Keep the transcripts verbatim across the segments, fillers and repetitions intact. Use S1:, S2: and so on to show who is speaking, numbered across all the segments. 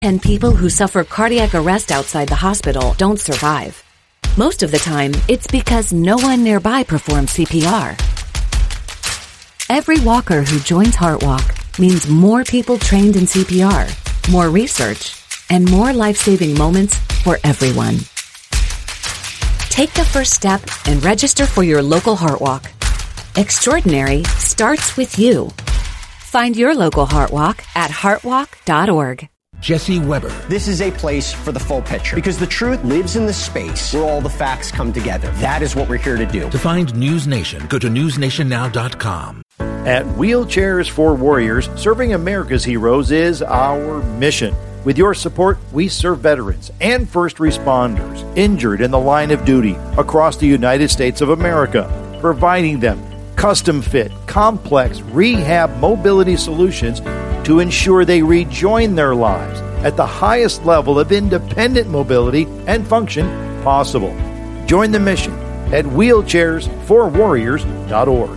S1: And people who suffer cardiac arrest outside the hospital don't survive. Most of the time, it's because no one nearby performs C P R. Every walker who joins HeartWalk means more people trained in C P R, more research, and more life-saving moments for everyone. Take the first step and register for your local HeartWalk. Extraordinary starts with you. Find your local HeartWalk at heartwalk dot org.
S2: Jesse Weber.
S3: This is a place for the full picture because the truth lives in the space where all the facts come together. That is what we're here to do.
S2: To find News Nation, go to news nation now dot com.
S4: At Wheelchairs for Warriors, serving America's heroes is our mission. With your support, we serve veterans and first responders injured in the line of duty across the United States of America, providing them custom-fit, complex rehab mobility solutions to ensure they rejoin their lives at the highest level of independent mobility and function possible. Join the mission at wheelchairs for warriors dot org.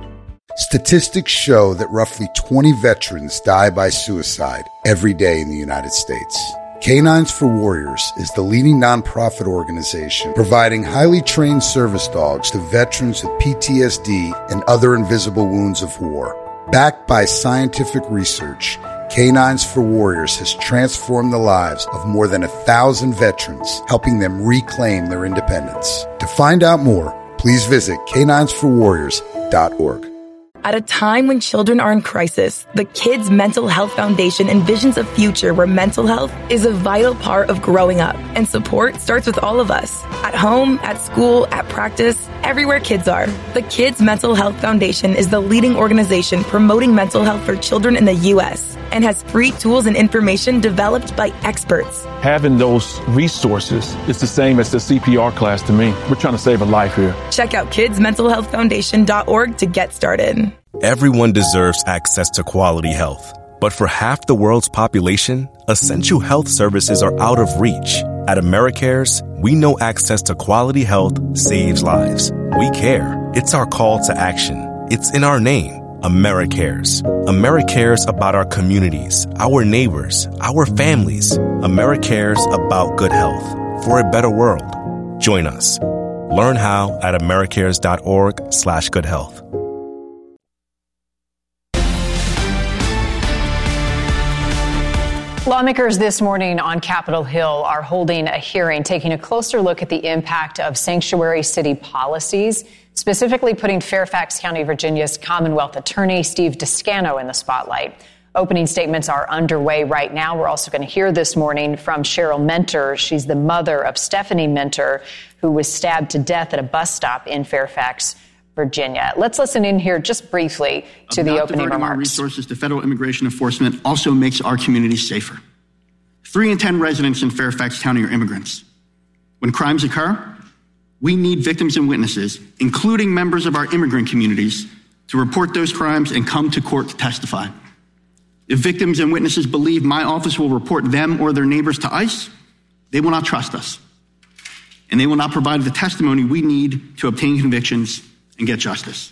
S5: Statistics show that roughly twenty veterans die by suicide every day in the United States. Canines for Warriors is the leading nonprofit organization providing highly trained service dogs to veterans with P T S D and other invisible wounds of war. Backed by scientific research, Canines for Warriors has transformed the lives of more than a thousand veterans, helping them reclaim their independence. To find out more, please visit canines for warriors dot org.
S6: At a time when children are in crisis, the Kids Mental Health Foundation envisions a future where mental health is a vital part of growing up, and support starts with all of us. At home, at school, at practice, everywhere kids are. The Kids Mental Health Foundation is the leading organization promoting mental health for children in the U S and has free tools and information developed by experts.
S7: Having those resources is the same as the C P R class to me. We're trying to save a life here.
S6: Check out kids mental health foundation dot org to get started.
S8: Everyone deserves access to quality health. But for half the world's population, essential health services are out of reach. At AmeriCares, we know access to quality health saves lives. We care. It's our call to action. It's in our name. AmeriCares. AmeriCares about our communities, our neighbors, our families. AmeriCares about good health for a better world. Join us. Learn how at americares dot org slash good health.
S9: Lawmakers this morning on Capitol Hill are holding a hearing taking a closer look at the impact of sanctuary city policies, specifically putting Fairfax County, Virginia's Commonwealth Attorney Steve Descano in the spotlight. Opening statements are underway right now. We're also going to hear this morning from Cheryl Mentor. She's the mother of Stephanie Mentor, who was stabbed to death at a bus stop in Fairfax, Virginia. Let's listen in here just briefly to the opening remarks.
S10: Our resources to federal immigration enforcement also makes our communities safer. Three in ten residents in Fairfax County are immigrants. When crimes occur, we need victims and witnesses, including members of our immigrant communities, to report those crimes and come to court to testify. If victims and witnesses believe my office will report them or their neighbors to ICE, they will not trust us, and they will not provide the testimony we need to obtain convictions and get justice.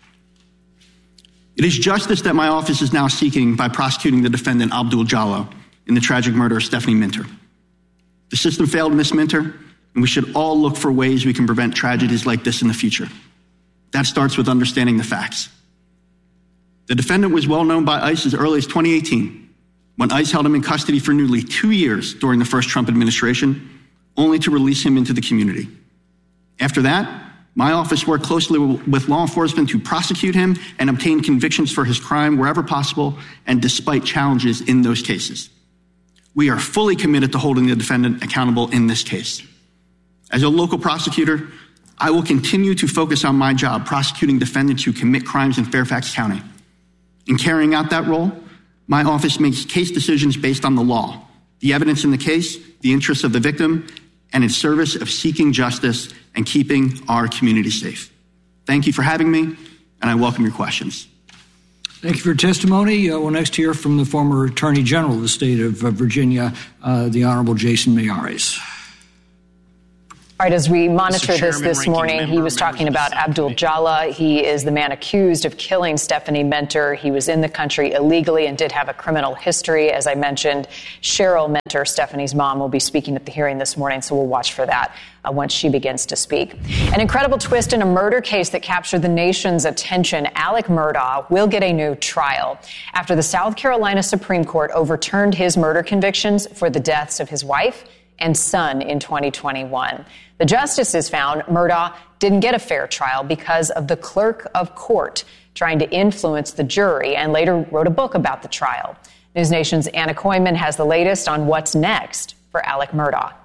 S10: It is justice that my office is now seeking by prosecuting the defendant Abdul Jallo in the tragic murder of Stephanie Minter. The system failed Miss Minter, and we should all look for ways we can prevent tragedies like this in the future. That starts with understanding the facts. The defendant was well known by ICE as early as twenty eighteen, when ICE held him in custody for nearly two years during the first Trump administration, only to release him into the community. After that, my office worked closely with law enforcement to prosecute him and obtain convictions for his crime wherever possible and despite challenges in those cases. We are fully committed to holding the defendant accountable in this case. As a local prosecutor, I will continue to focus on my job prosecuting defendants who commit crimes in Fairfax County. In carrying out that role, my office makes case decisions based on the law, the evidence in the case, the interests of the victim, and in service of seeking justice and keeping our community safe. Thank you for having me, and I welcome your questions.
S11: Thank you for your testimony. Uh, we'll next hear from the former Attorney General of the state of uh, Virginia, uh, the Honorable Jason Miyares.
S9: All right, as we monitor this this morning, he was talking about Abdul Jallah. He is the man accused of killing Stephanie Minter. He was in the country illegally and did have a criminal history. As I mentioned, Cheryl Minter, Stephanie's mom, will be speaking at the hearing this morning, so we'll watch for that uh, once she begins to speak. An incredible twist in a murder case that captured the nation's attention. Alec Murdaugh will get a new trial after the South Carolina Supreme Court overturned his murder convictions for the deaths of his wife and son in twenty twenty-one. The justices found Murdaugh didn't get a fair trial because of the clerk of court trying to influence the jury, and later wrote a book about the trial. News Nation's Anna Koyman has the latest on what's next for Alec Murdaugh.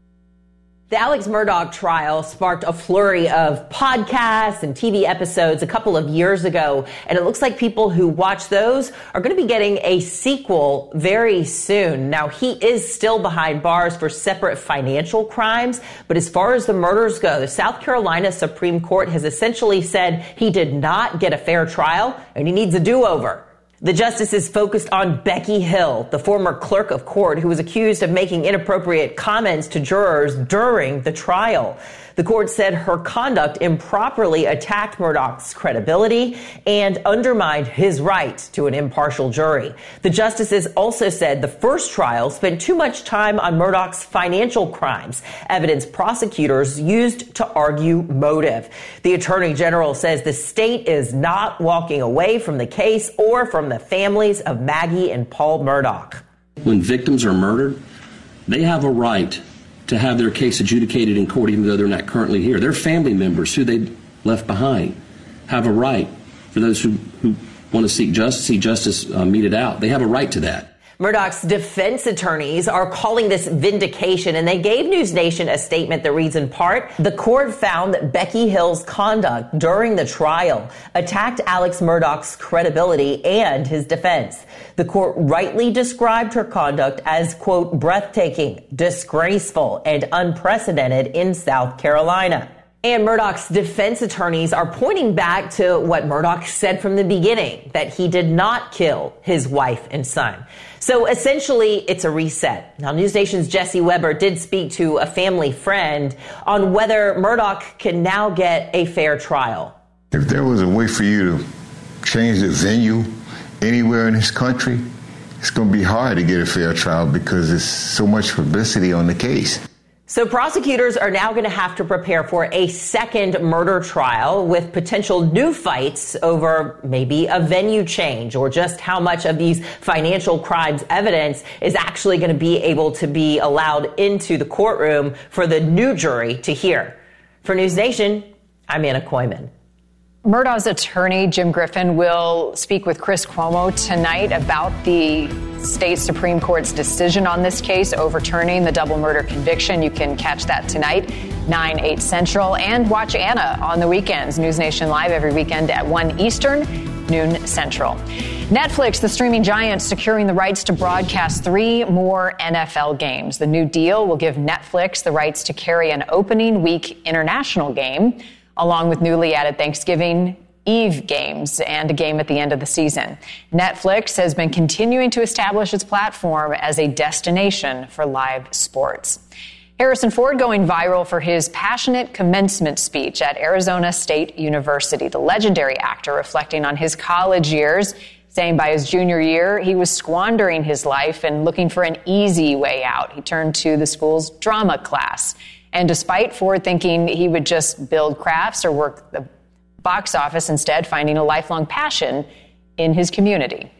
S12: The Alex Murdaugh trial sparked a flurry of podcasts and T V episodes a couple of years ago, and it looks like people who watch those are going to be getting a sequel very soon. Now, he is still behind bars for separate financial crimes, but as far as the murders go, the South Carolina Supreme Court has essentially said he did not get a fair trial and he needs a do-over. The justices focused on Becky Hill, the former clerk of court who was accused of making inappropriate comments to jurors during the trial. The court said her conduct improperly attacked Murdaugh's credibility and undermined his right to an impartial jury. The justices also said the first trial spent too much time on Murdaugh's financial crimes, evidence prosecutors used to argue motive. The Attorney General says the state is not walking away from the case or from the families of Maggie and Paul Murdaugh.
S13: When victims are murdered, they have a right to have their case adjudicated in court, even though they're not currently here. Their family members who they left behind have a right, for those who, who want to seek justice, see justice uh, meted out. They have a right to that.
S12: Murdaugh's defense attorneys are calling this vindication, and they gave News Nation a statement that reads in part, the court found that Becky Hill's conduct during the trial attacked Alex Murdaugh's credibility and his defense. The court rightly described her conduct as, quote, breathtaking, disgraceful, and unprecedented in South Carolina. And Murdaugh's defense attorneys are pointing back to what Murdaugh said from the beginning, that he did not kill his wife and son. So essentially, it's a reset. Now, News Nation's Jesse Weber did speak to a family friend on whether Murdaugh can now get a fair trial.
S14: If there was a way for you to change the venue anywhere in this country, it's going to be hard to get a fair trial because there's so much publicity on the case.
S12: So prosecutors are now going to have to prepare for a second murder trial with potential new fights over maybe a venue change or just how much of these financial crimes evidence is actually going to be able to be allowed into the courtroom for the new jury to hear. For News Nation, I'm Anna Koyman.
S9: Murdaugh's attorney, Jim Griffin, will speak with Chris Cuomo tonight about the state Supreme Court's decision on this case, overturning the double murder conviction. You can catch that tonight, nine, eight Central, and watch Anna on the weekends. News Nation Live every weekend at one Eastern, noon Central. Netflix, the streaming giant, securing the rights to broadcast three more N F L games. The new deal will give Netflix the rights to carry an opening week international game, along with newly added Thanksgiving Eve games and a game at the end of the season. Netflix has been continuing to establish its platform as a destination for live sports. Harrison Ford going viral for his passionate commencement speech at Arizona State University. The legendary actor reflecting on his college years, saying by his junior year, he was squandering his life and looking for an easy way out. He turned to the school's drama class. And despite Ford thinking he would just build crafts or work the box office, instead finding a lifelong passion in his community.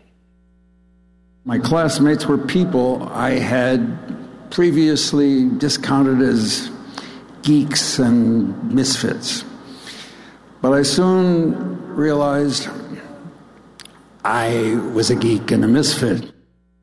S15: My classmates were people I had previously discounted as geeks and misfits. But I soon realized I was a geek and a misfit.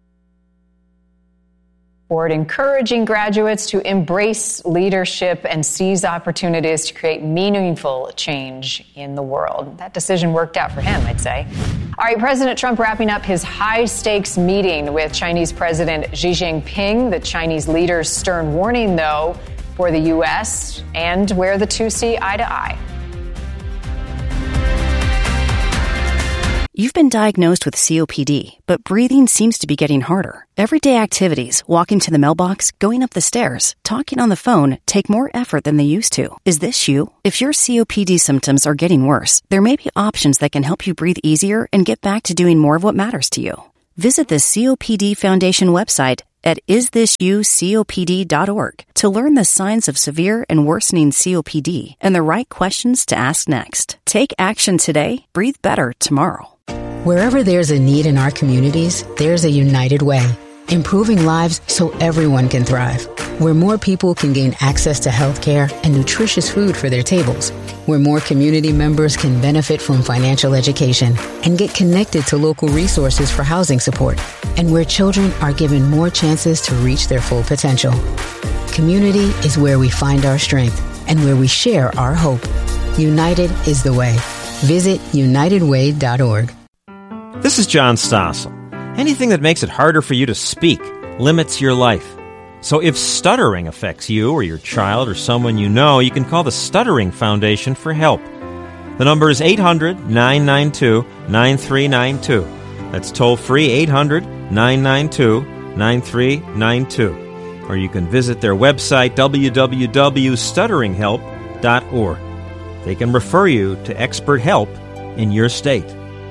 S9: Ford encouraging graduates to embrace leadership and seize opportunities to create meaningful change in the world. That decision worked out for him, I'd say. All right, President Trump wrapping up his high-stakes meeting with Chinese President Xi Jinping. The Chinese leader's stern warning, though, for the U S and where the two see eye to eye.
S16: You've been diagnosed with C O P D, but breathing seems to be getting harder. Everyday activities, walking to the mailbox, going up the stairs, talking on the phone, take more effort than they used to. Is this you? If your C O P D symptoms are getting worse, there may be options that can help you breathe easier and get back to doing more of what matters to you. Visit the C O P D Foundation website at is this you copd dot org to learn the signs of severe and worsening C O P D and the right questions to ask next. Take action today. Breathe better tomorrow.
S17: Wherever there's a need in our communities, there's a United Way, improving lives so everyone can thrive. Where more people can gain access to health care and nutritious food for their tables. Where more community members can benefit from financial education and get connected to local resources for housing support. And where children are given more chances to reach their full potential. Community is where we find our strength and where we share our hope. United is the way. Visit united way dot org.
S18: This is John Stossel. Anything that makes it harder for you to speak limits your life. So if stuttering affects you or your child or someone you know, you can call the Stuttering Foundation for help. The number is eight hundred nine nine two nine three nine two. That's toll-free eight hundred nine nine two nine three nine two. Or you can visit their website, w w w dot stuttering help dot org. They can refer you to expert help in your state.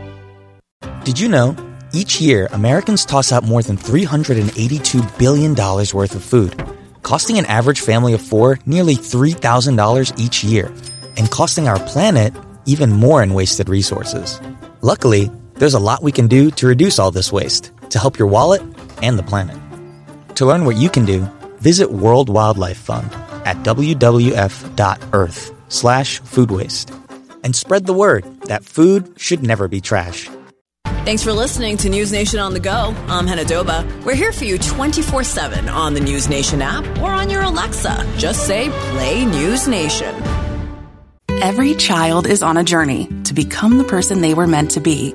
S19: Did you know? Each year, Americans toss out more than three hundred eighty-two billion dollars worth of food, costing an average family of four nearly three thousand dollars each year, and costing our planet even more in wasted resources. Luckily, there's a lot we can do to reduce all this waste, to help your wallet and the planet. To learn what you can do, visit World Wildlife Fund at w w f dot earth slash food waste. And spread the word that food should never be trash.
S20: Thanks for listening to News Nation on the Go. I'm Hannah Doba. We're here for you twenty-four seven on the News Nation app or on your Alexa. Just say, play News Nation.
S21: Every child is on a journey to become the person they were meant to be.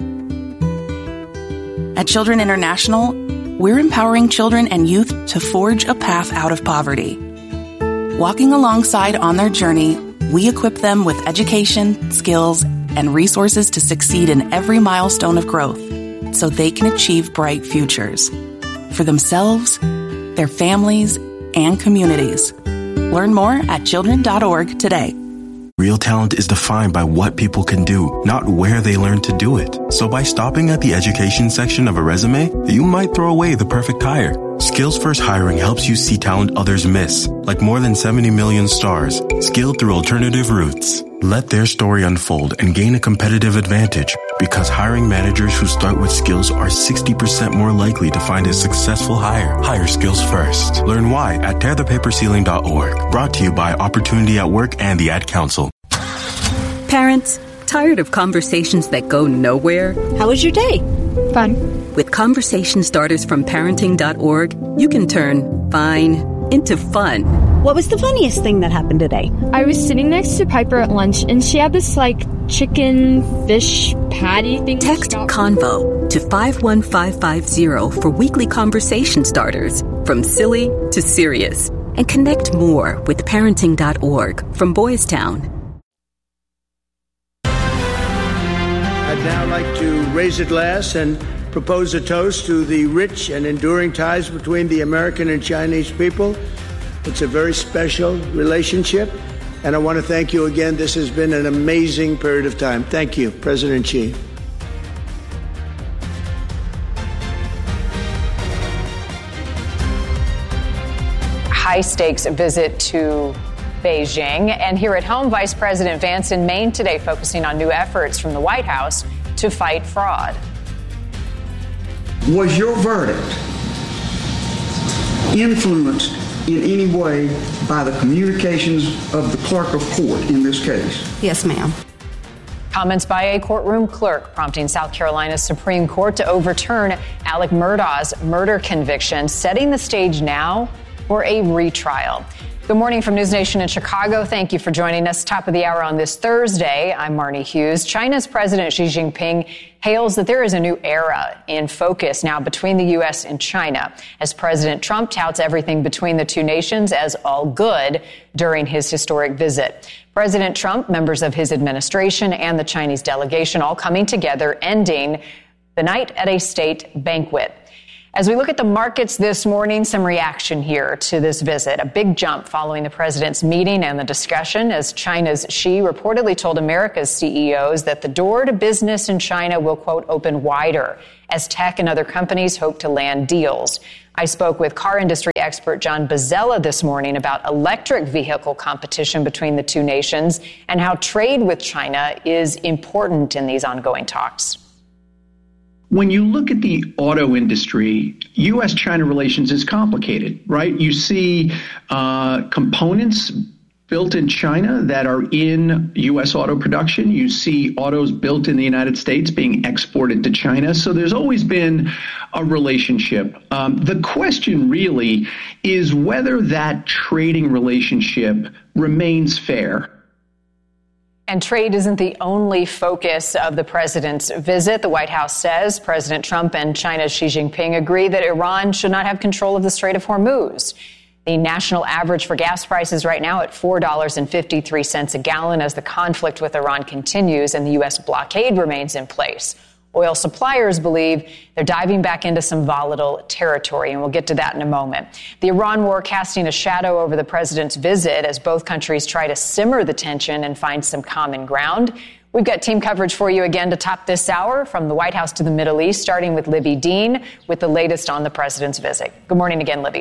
S21: At Children International, we're empowering children and youth to forge a path out of poverty. Walking alongside on their journey, we equip them with education, skills, and resources to succeed in every milestone of growth so they can achieve bright futures for themselves, their families, and communities. Learn more at children dot org today.
S22: Real talent is defined by what people can do, not where they learn to do it. So by stopping at the education section of a resume, you might throw away the perfect hire. Skills First Hiring helps you see talent others miss, like more than seventy million stars, skilled through alternative routes. Let their story unfold and gain a competitive advantage, because hiring managers who start with skills are sixty percent more likely to find a successful hire. Hire skills first. Learn why at tear the paper ceiling dot org. Brought to you by Opportunity at Work and the Ad Council.
S23: Parents, tired of conversations that go nowhere?
S24: How was your day?
S23: Fun. With conversation starters from parenting dot org, you can turn fine into fun.
S24: What was the funniest thing that happened today?
S25: I was sitting next to Piper at lunch, and she had this, like, chicken fish patty thing.
S23: Text CONVO to five one five five zero for weekly conversation starters, from silly to serious. And connect more with parenting dot org from Boys Town.
S26: I'd now like to raise a glass and propose a toast to the rich and enduring ties between the American and Chinese people. It's a very special relationship, and I want to thank you again. This has been an amazing period of time. Thank you, President Xi.
S9: High-stakes visit to Beijing. And here at home, Vice President Vance in Maine today focusing on new efforts from the White House to fight fraud.
S27: Was your verdict influenced in any way by the communications of the clerk of court in this case?
S24: Yes, ma'am.
S9: Comments by a courtroom clerk prompting South Carolina's Supreme Court to overturn Alec Murdaugh's murder conviction, setting the stage now for a retrial. Good morning from News Nation in Chicago. Thank you for joining us. Top of the hour on this Thursday. I'm Marnie Hughes. China's President Xi Jinping hails that there is a new era in focus now between the U S and China, as President Trump touts everything between the two nations as all good during his historic visit. President Trump, members of his administration, and the Chinese delegation all coming together, ending the night at a state banquet. As we look at the markets this morning, some reaction here to this visit. A big jump following the president's meeting and the discussion, as China's Xi reportedly told America's C E Os that the door to business in China will, quote, open wider as tech and other companies hope to land deals. I spoke with car industry expert John Bozzella this morning about electric vehicle competition between the two nations and how trade with China is important in these ongoing talks.
S1: When you look at the auto industry, U S China relations is complicated, right? You see uh, components built in China that are in U S auto production. You see autos built in the United States being exported to China. So there's always been a relationship. Um, the question really is whether that trading relationship remains fair.
S9: And trade isn't the only focus of the president's visit. The White House says President Trump and China's Xi Jinping agree that Iran should not have control of the Strait of Hormuz. The national average for gas prices right now at four dollars and fifty-three cents a gallon as the conflict with Iran continues and the U S blockade remains in place. Oil suppliers believe they're diving back into some volatile territory, and we'll get to that in a moment. The Iran war casting a shadow over the president's visit as both countries try to simmer the tension and find some common ground. We've got team coverage for you again to top this hour, from the White House to the Middle East, starting with Libby Dean with the latest on the president's visit. Good morning again, Libby.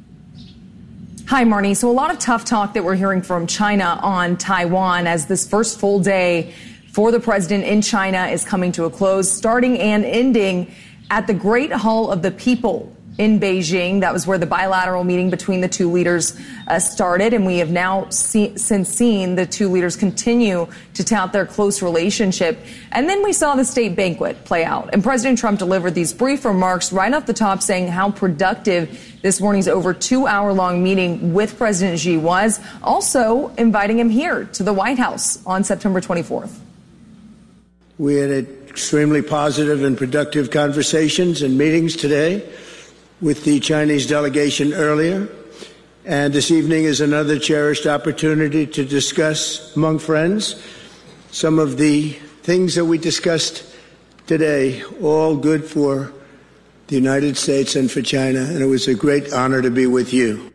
S2: Hi, Marnie. So a lot of tough talk that we're hearing from China on Taiwan as this first full day for the president in China is coming to a close, starting and ending at the Great Hall of the People in Beijing. That was where the bilateral meeting between the two leaders uh, started, and we have now see, since seen the two leaders continue to tout their close relationship. And then we saw the state banquet play out, and President Trump delivered these brief remarks right off the top, saying how productive this morning's over two-hour-long meeting with President Xi was, also inviting him here to the White House on September twenty-fourth.
S26: We had extremely positive and productive conversations and meetings today with the Chinese delegation earlier. And this evening is another cherished opportunity to discuss among friends some of the things that we discussed today, all good for the United States and for China. And it was a great honor to be with you.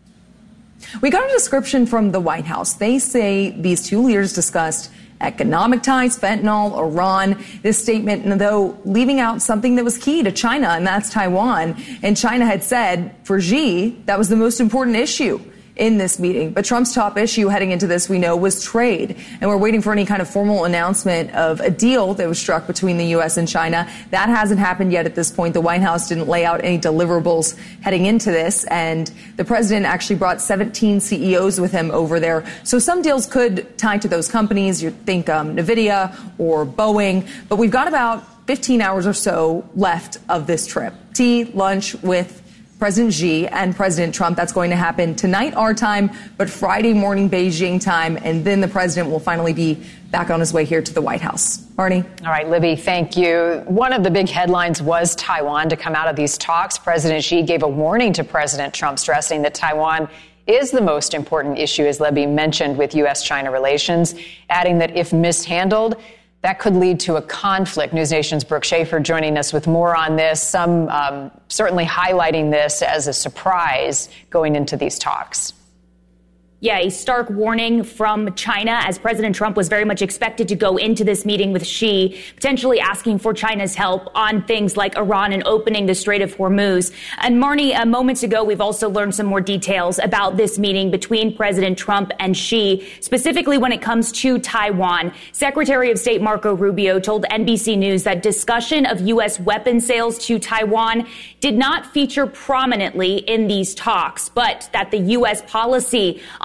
S2: We got a description from the White House. They say these two leaders discussed economic ties, fentanyl, Iran. This statement, though, leaving out something that was key to China, and that's Taiwan. And China had said, for Xi, that was the most important issue in this meeting. But Trump's top issue heading into this, we know, was trade. And we're waiting for any kind of formal announcement of a deal that was struck between the U S and China. That hasn't happened yet at this point. The White House didn't lay out any deliverables heading into this. And the president actually brought seventeen C E Os with him over there. So some deals could tie to those companies. You think um, NVIDIA or Boeing. But we've got about fifteen hours or so left of this trip. Tea, lunch with President Xi and President Trump. That's going to happen tonight, our time, but Friday morning, Beijing time. And then the president will finally be back on his way here to the White House. Marnie?
S9: All right, Libby, thank you. One of the big headlines was Taiwan to come out of these talks. President Xi gave a warning to President Trump, stressing that Taiwan is the most important issue, as Libby mentioned, with U S China relations, adding that if mishandled, that could lead to a conflict. News Nation's Brooke Schaefer joining us with more on this, some um, certainly highlighting this as a surprise going into these talks.
S3: Yeah, a stark warning from China, as President Trump was very much expected to go into this meeting with Xi, potentially asking for China's help on things like Iran and opening the Strait of Hormuz. And Marnie, uh, moments ago, we've also learned some more details about this meeting between President Trump and Xi, specifically when it comes to Taiwan. Secretary of State Marco Rubio told N B C News that discussion of U S weapon sales to Taiwan did not feature prominently in these talks, but that the U S policy on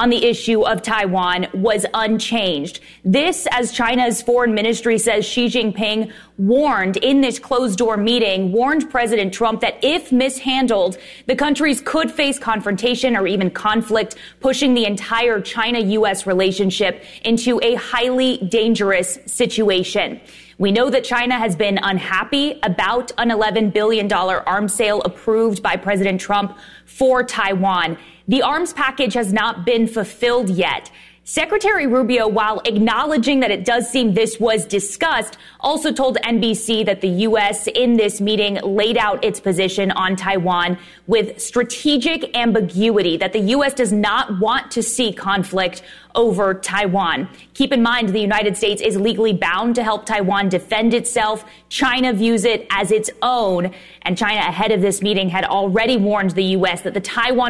S3: on the issue of Taiwan was unchanged. This, as China's foreign ministry says, Xi Jinping warned in this closed-door meeting, warned President Trump that if mishandled, the countries could face confrontation or even conflict, pushing the entire China-U S relationship into a highly dangerous situation. We know that China has been unhappy about an eleven billion dollars arms sale approved by President Trump for Taiwan. The arms package has not been fulfilled yet. Secretary Rubio, while acknowledging that it does seem this was discussed, also told N B C that the U S in this meeting laid out its position on Taiwan with strategic ambiguity, that the U S does not want to see conflict over Taiwan. Keep in mind, the United States is legally bound to help Taiwan defend itself. China views it as its own, and China, ahead of this meeting, had already warned the U S that the Taiwan